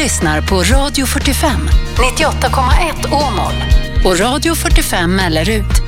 lyssnar på Radio 45, 98,1 Åmål och Radio 45 Mellerud